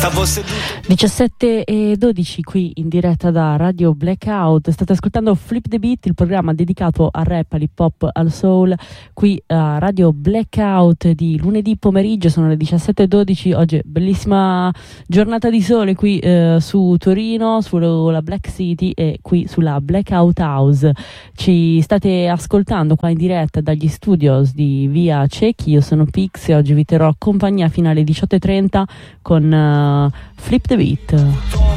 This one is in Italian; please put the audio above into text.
Stavo seduto 17:12 qui in diretta da Radio Blackout. State ascoltando Flip the Beat, il programma dedicato al rap, all'hip hop, al soul, qui a Radio Blackout di lunedì pomeriggio. Sono le 17:12. Oggi bellissima giornata di sole qui su Torino, sulla Black City e qui sulla Blackout House. Ci state ascoltando qua in diretta dagli studios di Via Cecchi. Io sono Pix e oggi vi terrò compagnia fino alle 18:30 con Flip the Beat.